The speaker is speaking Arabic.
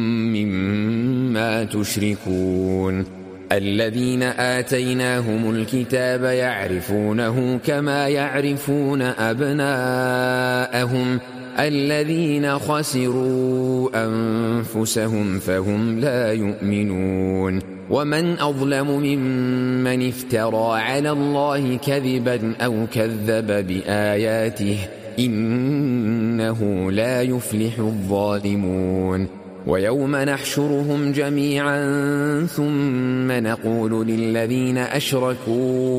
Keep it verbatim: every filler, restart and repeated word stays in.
مما تشركون الذين آتيناهم الكتاب يعرفونه كما يعرفون أبناءهم الذين خسروا أنفسهم فهم لا يؤمنون ومن أظلم ممن افترى على الله كذبا أو كذب بآياته إنه لا يفلح الظالمون ويوم نحشرهم جميعا ثم نقول للذين أشركوا